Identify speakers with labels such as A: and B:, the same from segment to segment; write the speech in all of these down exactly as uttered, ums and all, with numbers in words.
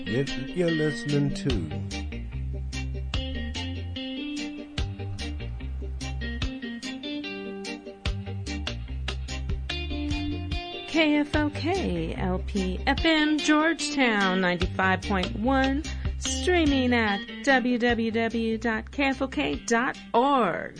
A: You're listening to
B: K F O K L P F M Georgetown ninety-five point one, streaming at w w w dot k f o k dot org.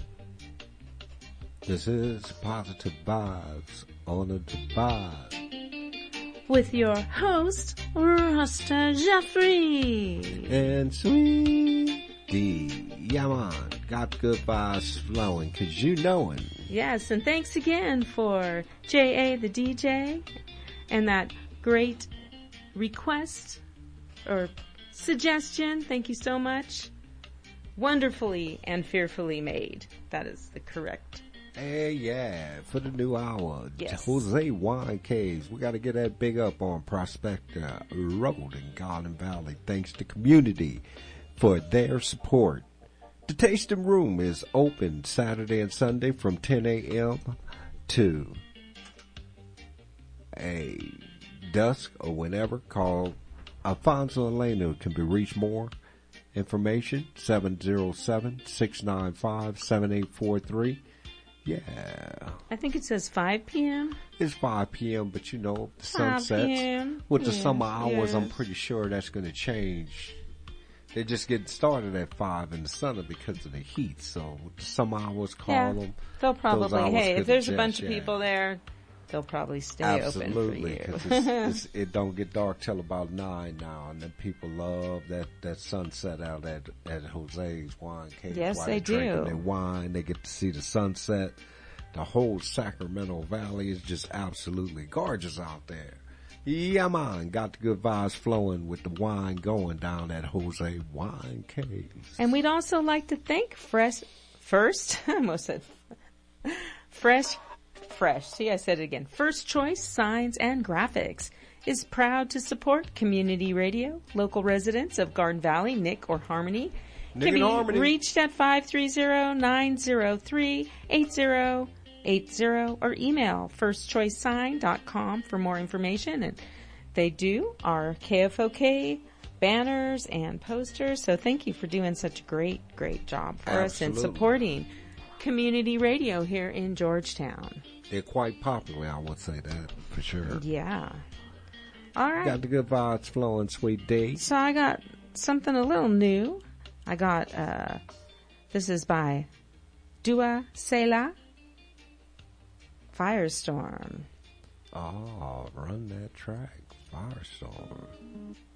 A: This is Positive Vibes on a Divide
B: with your host, Rasta Jeffrey.
A: And Sweet D. Yeah, man. Got good vibes flowing, cause you knowin'.
B: Yes, and thanks again for J A the D J and that great request or suggestion. Thank you so much. Wonderfully and fearfully made. That is the correct.
A: Hey, yeah, for the new hour,
B: yes.
A: Jose Wine Caves. We got to get that big up on Prospector Road in Garden Valley. Thanks to community for their support. The Tasting Room is open Saturday and Sunday from ten a.m. to a dusk or whenever. Call Alfonso Elena. Can be reached more information seven oh seven, six nine five, seven eight four three. Yeah.
B: I think it says five p.m.
A: It's five p.m., but you know, the
B: five
A: sunsets.
B: p.m.
A: With the
B: yes,
A: summer hours,
B: yes.
A: I'm pretty sure that's going to change. They just get started at five in the summer because of the heat. So the summer hours, call
B: yeah,
A: them.
B: They'll probably, hey, if there's
A: adjust,
B: a bunch
A: yeah.
B: of people there, they'll probably stay
A: Absolutely,
B: open for
A: you.
B: you.
A: Absolutely, because it don't get dark till about nine now, and then people love that, that sunset out at, at Jose's Wine Cave.
B: Yes,
A: while
B: they
A: they're drinking
B: do.
A: their wine, they get to see the sunset. The whole Sacramento Valley is just absolutely gorgeous out there. Yeah, man, got the good vibes flowing with the wine going down at Jose Wine Caves.
B: And we'd also like to thank Fresh, first, I almost said Fresh, Fresh, see I said it again, First Choice Signs and Graphics is proud to support community radio. Local residents of Garden Valley, Nick or Harmony,
A: Nick
B: can be
A: Harmony.
B: reached at five three zero, nine zero three, eight zero eight zero or email first choice sign dot com for more information. And they do our K F O K banners and posters. So thank you for doing such a great, great job for
A: Absolutely.
B: us and supporting community radio here in Georgetown.
A: They're quite popular, I would say that for sure.
B: Yeah. All right.
A: Got the good vibes flowing, Sweet D.
B: So I got something a little new. I got, uh, this is by Dua Sela, Firestorm.
A: Oh, run that track, Firestorm.